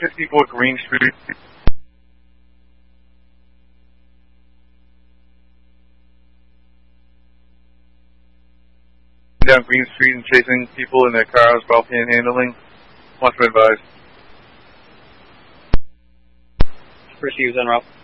54 Green Street. Down Green Street and chasing people in their cars while panhandling. Watch my advice. First user en route.